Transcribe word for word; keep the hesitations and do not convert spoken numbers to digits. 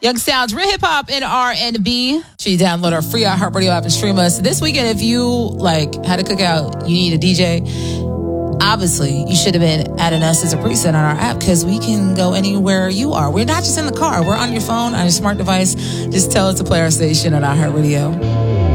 Young Sounds, real hip hop and R and B. Should you download our free iHeartRadio app and stream us. This weekend, if you like had a cookout, you need a D J. Obviously, you should have been adding us as a preset on our app because we can go anywhere you are. We're not just in the car. We're on your phone, on your smart device. Just tell us to play our station on iHeartRadio.